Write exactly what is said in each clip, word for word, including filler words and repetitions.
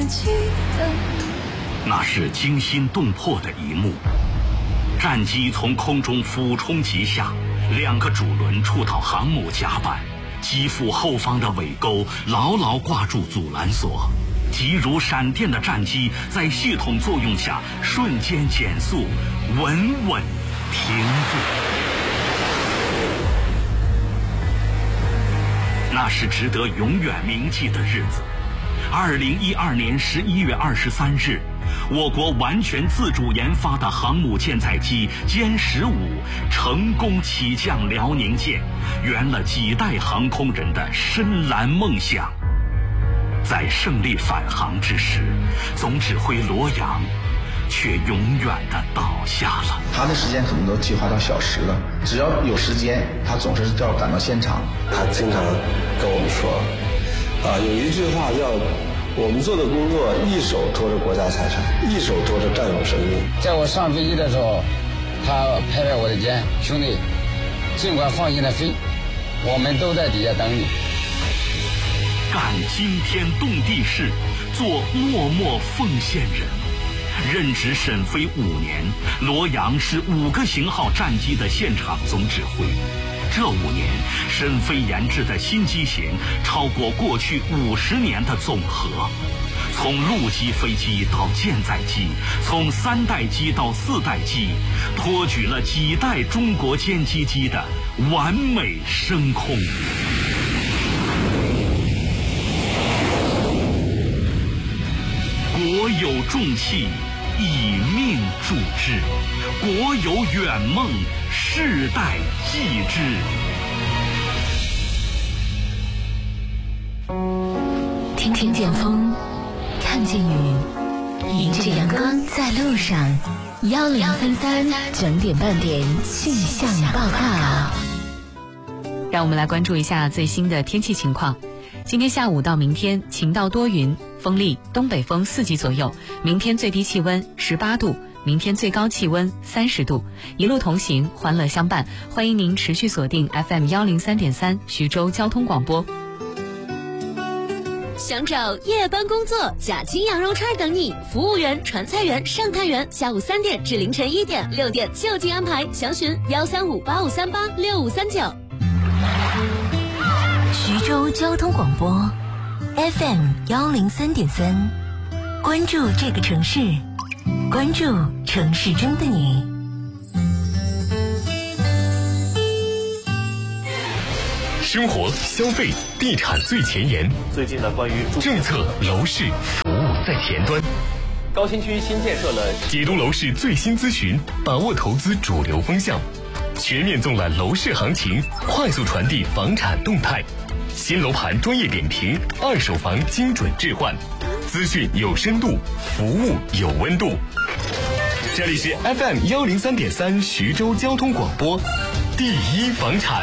气氛。 那是惊心动魄的一幕，战机从空中俯冲急下，两个主轮触到航母甲板，机腹后方的尾钩牢牢挂住阻拦索，急如闪电的战机在系统作用下瞬间减速，稳稳停住。那是值得永远铭记的日子。二零一二年十一月二十三日，我国完全自主研发的航母舰载机歼十五成功起降辽宁舰，圆了几代航空人的深蓝梦想。在胜利返航之时，总指挥罗阳却永远的倒下了。 他的时间可能都计划到小时了，只要有时间，他总是要赶到现场。 他经常跟我们说，啊，有一句话叫我们做的工作一手托着国家财产，一手托着战友生命。 在我上飞机的时候，他拍拍我的肩，兄弟，尽管放心的飞，我们都在底下等你。 干惊天动地事，做默默奉献人。任职沈飞五年，罗阳是五个型号战机的现场总指挥。这五年，沈飞研制的新机型超过过去五十年的总和。从陆基飞机到舰载机，从三代机到四代机，托举了几代中国歼击机的完美升空。国有重器，以命铸之；国有远梦，世代继之。 听听见风，看见雨，迎着阳光在路上。幺零三三整点半点气象报告。 让我们来关注一下最新的天气情况。今天下午到明天晴到多云，风力东北风四级左右，明天最低气温十八度，明天最高气温三十度。一路同行，欢乐相伴，欢迎您持续锁定 F M 幺零三点三徐州交通广播。 想找夜班工作，假期羊肉串等你，服务员、传菜员、上菜员，下午三点至凌晨一点、六点就近安排，详询幺三五八五三八六五三九。 徐州交通广播 F M 幺零三点三，关注这个城市，关注城市中的你。 生活、消费、地产最前沿。 最近呢，关于政策、楼市、服务在前端。 高新区新建设了解读楼市最新资讯，把握投资主流风向，全面纵览楼市行情，快速传递房产动态。新楼盘专业点评，二手房精准置换，资讯有深度，服务有温度。这里是 F M 幺零三点三徐州交通广播，第一房产。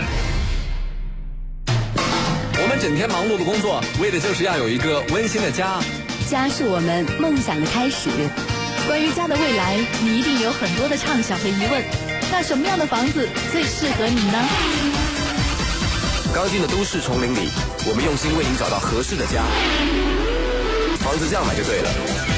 我们整天忙碌的工作，为的就是要有一个温馨的家。 家是我们梦想的开始。关于家的未来，你一定有很多的畅想和疑问。那什么样的房子最适合你呢？ 刚进的都市丛林里，我们用心为您找到合适的家。房子这样买就对了。